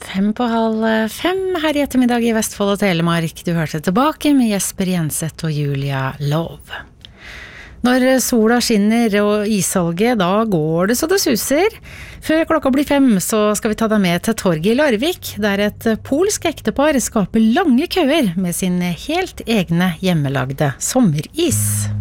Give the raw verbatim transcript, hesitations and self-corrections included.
Fem på halv fem her i ettermiddag i Vestfold og Telemark. Du hørte tilbake med Jesper Jenseth og Julia Lov. Når sola skinner og isholget, da går det så det suser. Før klokka blir fem, så skal vi ta deg med til torget i Larvik, der et polsk ektepar skaper lange køer med sin helt egne hjemmelagde sommeris.